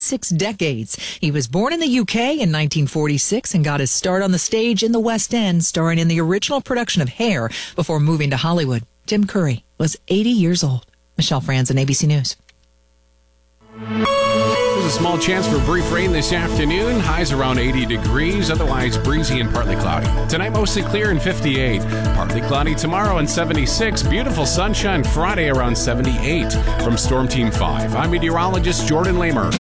6 decades. He was born in the UK in 1946 and got his start on the stage in the West End, starring in the original production of Hair before moving to Hollywood. Tim Curry was 80 years old. Michelle Franzen, ABC News. There's a small chance for brief rain this afternoon. Highs around 80 degrees, otherwise breezy and partly cloudy. Tonight, mostly clear and 58. Partly cloudy tomorrow and 76. Beautiful sunshine Friday around 78. From Storm Team 5, I'm meteorologist Jordan Lamer.